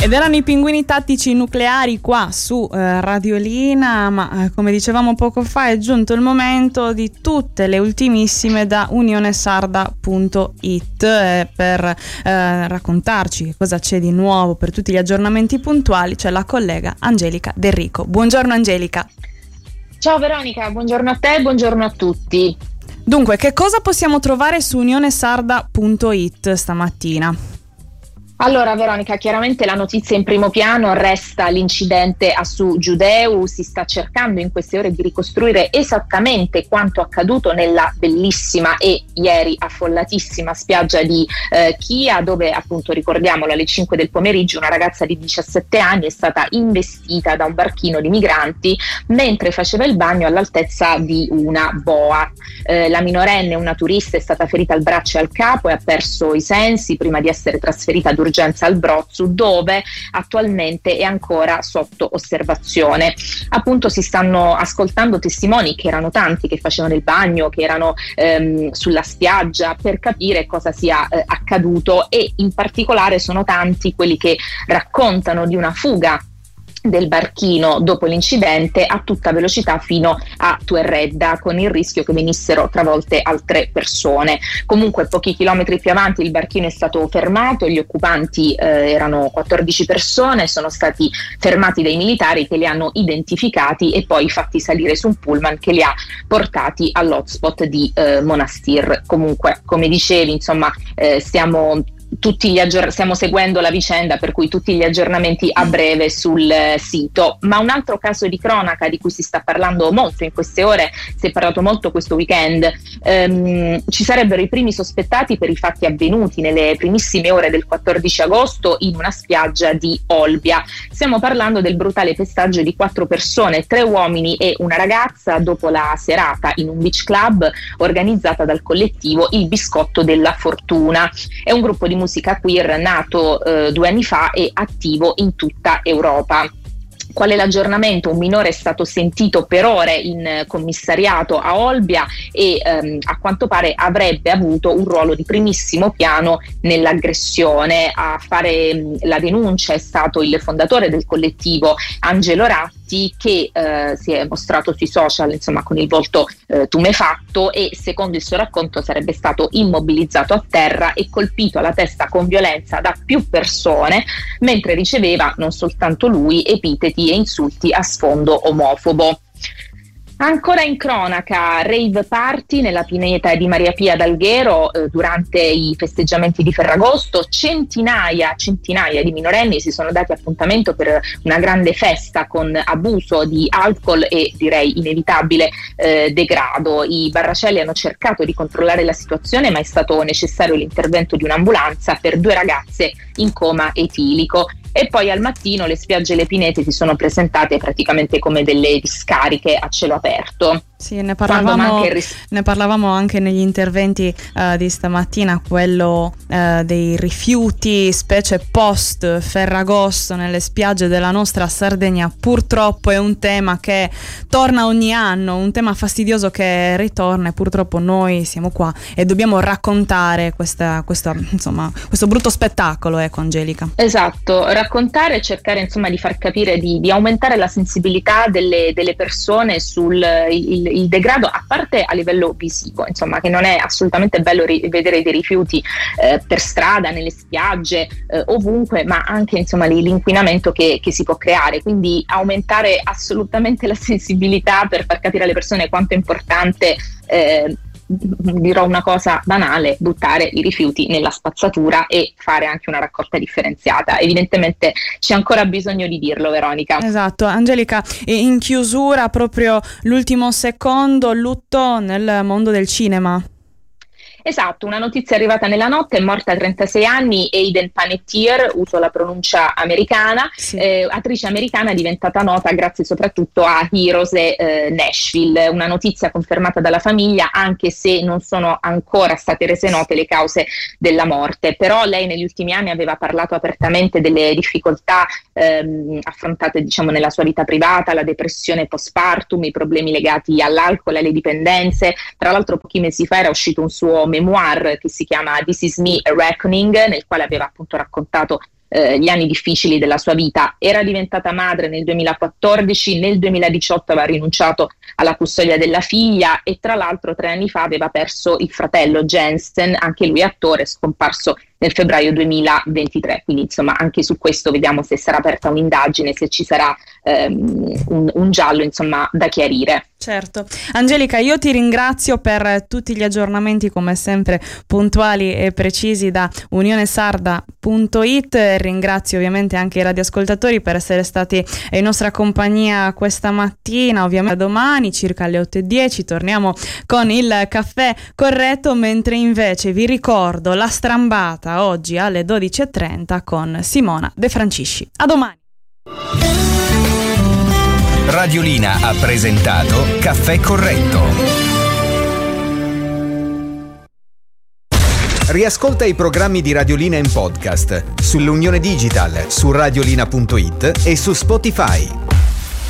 Ed erano i Pinguini Tattici Nucleari qua su Radiolina, ma come dicevamo poco fa è giunto il momento di tutte le ultimissime da unionesarda.it per raccontarci che cosa c'è di nuovo, per tutti gli aggiornamenti puntuali c'è la collega Angelica Del Rico. Buongiorno Angelica. Ciao Veronica, buongiorno a te e buongiorno a tutti. Dunque, che cosa possiamo trovare su unionesarda.it stamattina? Allora Veronica, chiaramente la notizia in primo piano resta l'incidente a Su Giudeu. Si sta cercando in queste ore di ricostruire esattamente quanto accaduto nella bellissima e ieri affollatissima spiaggia di Chia, dove appunto, ricordiamolo, alle 5 del pomeriggio una ragazza di 17 anni è stata investita da un barchino di migranti mentre faceva il bagno all'altezza di una boa. La minorenne, una turista, è stata ferita al braccio e al capo e ha perso i sensi prima di essere trasferita d'urgenza al Brozzu, dove attualmente è ancora sotto osservazione. Appunto si stanno ascoltando testimoni, che erano tanti, che facevano il bagno, che erano sulla spiaggia, per capire cosa sia accaduto, e in particolare sono tanti quelli che raccontano di una fuga del barchino dopo l'incidente a tutta velocità fino a Tuerredda, con il rischio che venissero travolte altre persone. Comunque pochi chilometri più avanti il barchino è stato fermato, gli occupanti erano 14 persone, sono stati fermati dai militari che li hanno identificati e poi fatti salire su un pullman che li ha portati all'hotspot di Monastir. Comunque, come dicevi, insomma, stiamo seguendo la vicenda, per cui tutti gli aggiornamenti a breve sul sito. Ma un altro caso di cronaca di cui si sta parlando molto in queste ore, si è parlato molto questo weekend, ci sarebbero i primi sospettati per i fatti avvenuti nelle primissime ore del 14 agosto in una spiaggia di Olbia. Stiamo parlando del brutale pestaggio di 4 persone, 3 uomini e una ragazza, dopo la serata in un beach club organizzata dal collettivo Il Biscotto della Fortuna. È un gruppo di musica queer nato 2 anni fa e attivo in tutta Europa. Qual è l'aggiornamento? Un minore è stato sentito per ore in commissariato a Olbia e a quanto pare avrebbe avuto un ruolo di primissimo piano nell'aggressione. A fare la denuncia è stato il fondatore del collettivo, Angelo Ratti, che si è mostrato sui social, insomma, con il volto tumefatto, e secondo il suo racconto sarebbe stato immobilizzato a terra e colpito alla testa con violenza da più persone, mentre riceveva, non soltanto lui, epiteti e insulti a sfondo omofobo. Ancora in cronaca, rave party nella pineta di Maria Pia d'Alghero durante i festeggiamenti di Ferragosto. Centinaia di minorenni si sono dati appuntamento per una grande festa con abuso di alcol e, direi, inevitabile degrado. I barracelli hanno cercato di controllare la situazione, ma è stato necessario l'intervento di un'ambulanza per 2 ragazze in coma etilico. E poi al mattino le spiagge e le pinete si sono presentate praticamente come delle discariche a cielo aperto. Sì, ne parlavamo anche negli interventi di stamattina, quello dei rifiuti, specie post Ferragosto nelle spiagge della nostra Sardegna. Purtroppo è un tema che torna ogni anno, un tema fastidioso che ritorna, e purtroppo noi siamo qua e dobbiamo raccontare questo brutto spettacolo, ecco Angelica. Esatto, raccontare e cercare, insomma, di far capire, di aumentare la sensibilità delle persone sul il degrado, a parte a livello visivo, insomma, che non è assolutamente bello vedere dei rifiuti per strada, nelle spiagge, ovunque, ma anche, insomma, l'inquinamento che si può creare. Quindi aumentare assolutamente la sensibilità per far capire alle persone quanto è importante, dirò una cosa banale, buttare i rifiuti nella spazzatura e fare anche una raccolta differenziata. Evidentemente c'è ancora bisogno di dirlo, Veronica. Esatto. Angelica, in chiusura, proprio l'ultimo secondo, lutto nel mondo del cinema. Esatto, una notizia arrivata nella notte: è morta a 36 anni Hayden Panettiere, uso la pronuncia americana, sì. Attrice americana diventata nota grazie soprattutto a Heroes e Nashville. Una notizia confermata dalla famiglia, anche se non sono ancora state rese note le cause della morte. Però lei negli ultimi anni aveva parlato apertamente delle difficoltà affrontate, diciamo, nella sua vita privata, la depressione postpartum, i problemi legati all'alcol, alle dipendenze. Tra l'altro pochi mesi fa era uscito un suo memoir che si chiama This Is Me, A Reckoning, nel quale aveva appunto raccontato gli anni difficili della sua vita. Era diventata madre nel 2014, nel 2018 aveva rinunciato alla custodia della figlia e tra l'altro 3 anni fa aveva perso il fratello Jensen, anche lui attore, scomparso nel febbraio 2023, quindi insomma anche su questo vediamo se sarà aperta un'indagine, se ci sarà un giallo insomma da chiarire. Certo. Angelica, io ti ringrazio per tutti gli aggiornamenti come sempre puntuali e precisi da unionesarda.it, ringrazio ovviamente anche i radioascoltatori per essere stati in nostra compagnia questa mattina. Ovviamente domani circa alle 8:10 torniamo con il caffè corretto, mentre invece vi ricordo la strambata oggi alle 12:30 con Simona De Francisci. A domani. Radiolina ha presentato Caffè Corretto. Riascolta i programmi di Radiolina in podcast sull'Unione Digital, su radiolina.it e su Spotify.